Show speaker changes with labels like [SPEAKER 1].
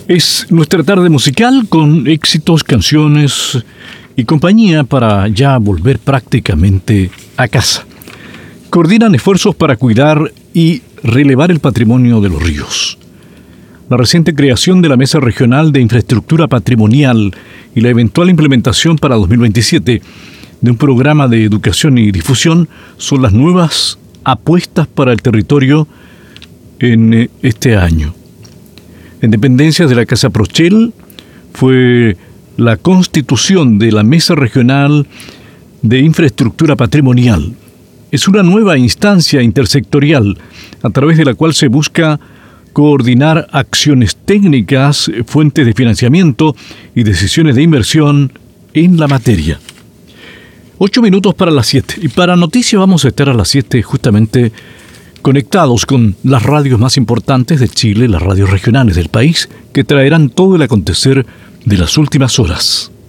[SPEAKER 1] Es nuestra tarde musical con éxitos, canciones y compañía para ya volver prácticamente a casa. Coordinan esfuerzos para cuidar y relevar el patrimonio de los ríos. La reciente creación de la Mesa Regional de Infraestructura Patrimonial y la eventual implementación para 2027 de un programa de educación y difusión son las nuevas apuestas para el territorio en este año. En dependencias de la Casa Prochel fue la constitución de la Mesa Regional de Infraestructura Patrimonial. Es una nueva instancia intersectorial a través de la cual se busca coordinar acciones técnicas, fuentes de financiamiento y decisiones de inversión en la materia. 8 minutos para las 7. Y para noticias vamos a estar a las 7 justamente conectados con las radios más importantes de Chile, las radios regionales del país, que traerán todo el acontecer de las últimas horas.